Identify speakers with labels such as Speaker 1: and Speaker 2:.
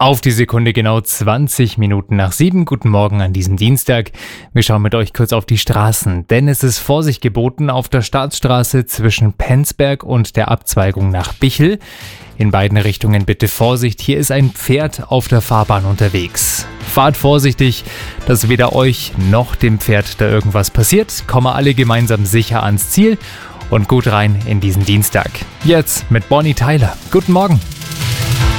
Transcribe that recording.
Speaker 1: Auf die Sekunde genau 20 Minuten nach 7. Guten Morgen an diesem Dienstag. Wir schauen mit euch kurz auf die Straßen, denn es ist Vorsicht geboten auf der Staatsstraße zwischen Penzberg und der Abzweigung nach Bichl. In beiden Richtungen bitte Vorsicht, hier ist ein Pferd auf der Fahrbahn unterwegs. Fahrt vorsichtig, dass weder euch noch dem Pferd da irgendwas passiert. Kommen alle gemeinsam sicher ans Ziel und gut rein in diesen Dienstag. Jetzt mit Bonnie Tyler. Guten Morgen.